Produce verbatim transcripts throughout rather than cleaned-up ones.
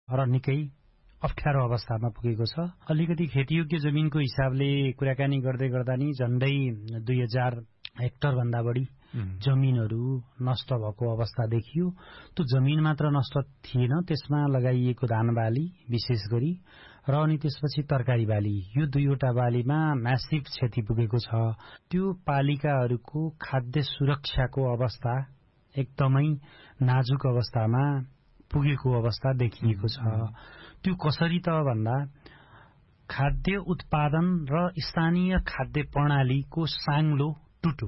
र निकै अप्ठ्यारो अवस्थामा पुगेको छ। अलिकति खेतीयोग्य जमिनको हिसाबले कुराकानी गर्दै गर्दा नि झण्डै दुई हजार हेक्टर भन्दा बढी जमिनहरू नष्ट भएको अवस्था देखियो। त्यो जमिन मात्र नष्ट थिएन, त्यसमा लगाइएको धान बाली विशेष गरी र अनि त्यसपछि तरकारी बाली, यो दुईवटा बालीमा म्यासिभ क्षति पुगेको छ। त्यो पालिकाहरूको खाद्य सुरक्षाको अवस्था एकदमै नाजुक अवस्थामा पुगेको अवस्था देखिएको छ। त्यो कसरी त भन्दा खाद्य उत्पादन र स्थानीय खाद्य प्रणालीको साङ्लो टुटो।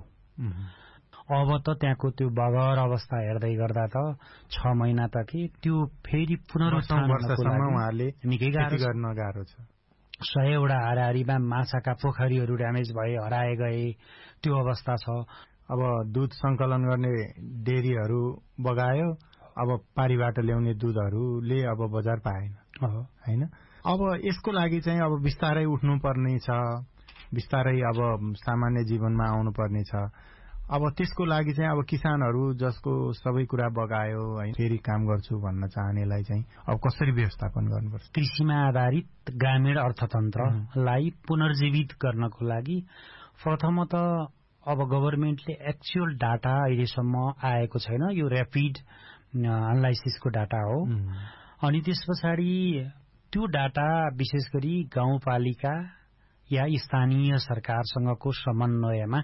अब त त्यहाँको त्यो बगर अवस्था हेर्दै गर्दा त छ महिना त के त्यो फेरि पुनरुत्थान उहाँले निकै गाह्रो गर्न गाह्रो छ। सयवटा हाराहारीमा माछाका पोखरीहरू ड्यामेज भए, हराए गए, त्यो अवस्था छ। अब दूध संकलन गर्ने डेरीहरू बगायो, अब पारीबाट ल्याउने दूधहरूले अब बजार पाएन हैन। अब यसको लागि चाहिँ अब बिस्तारै उठ्नुपर्ने छ, बिस्तारै अब सामान्य जीवनमा आउनुपर्ने छ। अब त्यसको लागि चाहिँ अब किसानहरू जसको सबै कुरा बगायो है, फेरि काम गर्छु भन्न चाहनेलाई चाहिँ अब कसरी व्यवस्थापन गर्नुपर्छ? कृषिमा आधारित ग्रामीण अर्थतन्त्रलाई पुनर्जीवित गर्नको लागि प्रथमत अब गभर्मेन्टले एक्चुअल डाटा अहिलेसम्म आएको छैन, यो ऱ्यापिड एनालाइसिसको डाटा हो। अनि त्यस पछाडि त्यो डाटा विशेष गरी गाउँपालिका या स्थानीय सरकारसँगको समन्वयमा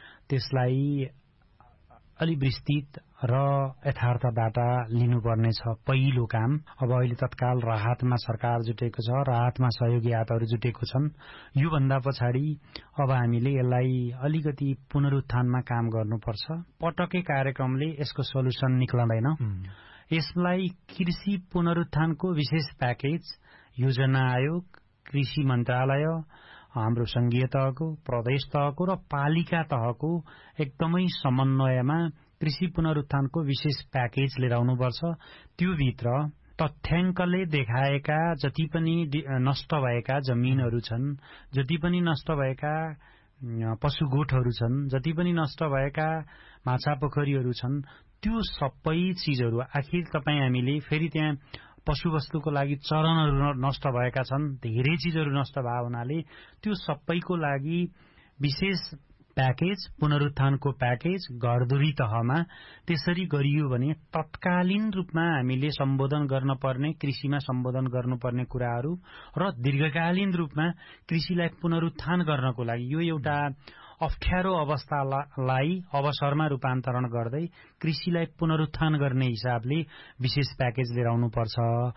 त्यसलाई अलि विस्तृत र यथार्थ डाटा लिनुपर्नेछ पहिलो काम। अब अहिले तत्काल राहतमा सरकार जुटेको छ, राहतमा सहयोगी हातहरू जुटेको छन्। योभन्दा पछाडि अब हामीले यसलाई अलिकति पुनरुत्थानमा काम गर्नुपर्छ। पटकै कार्यक्रमले यसको सोलुसन निक्लदैन। यसलाई कृषि पुनरुत्थानको विशेष प्याकेज योजना आयोग, कृषि मन्त्रालय, हाम्रो संघीय तहको, प्रदेश तहको र पालिका तहको एकदमै समन्वयमा कृषि पुनरुत्थानको विशेष प्याकेज लिएर आउनुपर्छ। त्यो भित्र तथ्याङ्कले देखाएका जति पनि नष्ट भएका जमिनहरू छन्, जति पनि नष्ट भएका पशुगोठहरू छन्, जति पनि नष्ट भएका माछा पोखरीहरू छन्, त्यो सबै चीजहरू आखिर तपाईँ हामीले फेरि त्यहाँ पशुवस्तुको लागि चरणहरू नष्ट भएका छन्, धेरै चीजहरू नष्ट भए हुनाले त्यो सबैको लागि विशेष प्याकेज, पुनरुत्थानको प्याकेज घरधुरी तहमा त्यसरी गरियो भने तत्कालीन रूपमा हामीले सम्बोधन गर्न पर्ने, कृषिमा सम्बोधन गर्नुपर्ने कुराहरू र दीर्घकालीन रूपमा कृषिलाई पुनरुत्थान गर्नको लागि यो एउटा अप्ठ्यारो अवस्थालाई अवसरमा रूपान्तरण गर्दै कृषिलाई पुनरुत्थान गर्ने हिसाबले विशेष प्याकेज लिएर आउनुपर्छ।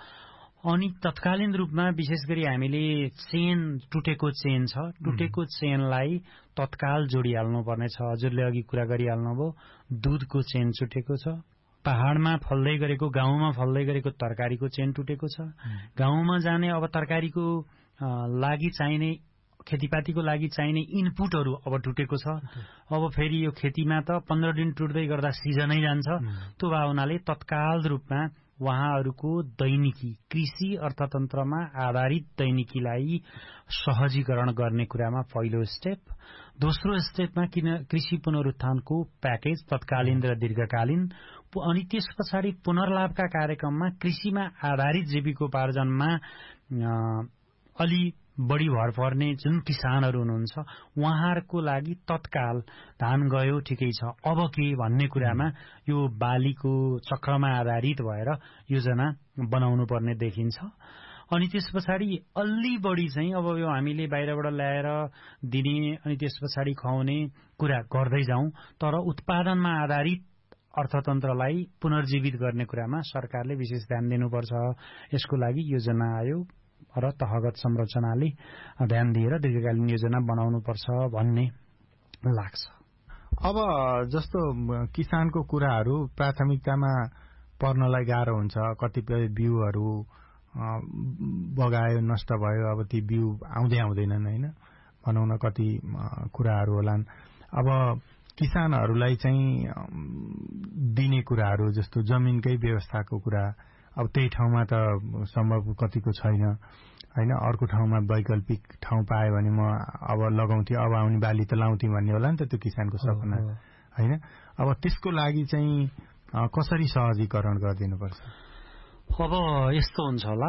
अनि तत्कालीन रूपमा विशेष गरी हामीले चेन, टुटेको चेन छ, टुटेको चेनलाई तत्काल जोडिहाल्नुपर्नेछ। हजुरले अघि कुरा गरिहाल्नुभयो, दुधको चेन छुटेको छ, पहाड़मा फल्दै गरेको, गाउँमा फल्दै गरेको तरकारीको चेन टुटेको छ। गाउँमा जाने अब तरकारीको लागि चाहिने, खेतीपातीको लागि चाहिने इनपुटहरू अब टुटेको छ। अब फेरि यो खेतीमा त पन्ध्र दिन टुट्दै गर्दा सिजनै जान्छ। त्यो भावनाले तत्काल रूपमा उहाँहरूको दैनिकी, कृषि अर्थतन्त्रमा आधारित दैनिकीलाई सहजीकरण गर्ने कुरामा पहिलो स्टेप। दोस्रो स्टेपमा किन कृषि पुनरुत्थानको प्याकेज तत्कालीन र दीर्घकालीन, अनि त्यस पछाडि पुनर्लाभका कार्यक्रममा कृषिमा आधारित जीविकोपार्जनमा अलि बढी भर पर्ने जुन किसानहरू हुनुहुन्छ उहाँहरूको लागि तत्काल धान गयो ठिकै छ, अब के भन्ने कुरामा यो बालीको चक्रमा आधारित भएर योजना बनाउनु पर्ने देखिन्छ। अनि त्यस पछाडि अलि बढी चाहिँ अब यो हामीले बाहिरबाट ल्याएर दिने अनि त्यस पछाडि खुवाउने कुरा गर्दै जाउँ, तर उत्पादनमा आधारित अर्थतन्त्रलाई पुनर्जीवित गर्ने कुरामा सरकारले विशेष ध्यान दिनुपर्छ। यसको लागि योजना आयोग र तहगत संरचनाले ध्यान दिएर दीर्घकालीन योजना बनाउनुपर्छ भन्ने लाग्छ। अब जस्तो किसानको कुराहरू प्राथमिकतामा पर्नलाई गाह्रो हुन्छ। कतिपय बिउहरू बगायो, नष्ट भयो, अब ती बिउ आउँदै आउँदैनन् हैन, भनौँ न कति कुराहरू होलान्। अब किसानहरूलाई चाहिँ दिने कुराहरू जस्तो जमिनकै व्यवस्थाको कुरा, अब त्यही ठाउँमा त सम्भव कतिको छैन हैन, अर्को ठाउँमा वैकल्पिक ठाउँ पायो भने म अब लगाउँथे, अब आउने बाली त लाउँथे भन्ने होला नि त त्यो किसानको सपना हैन। अब त्यसको लागि चाहिँ कसरी सहजीकरण गरिदिनुपर्छ? अब यस्तो हुन्छ होला,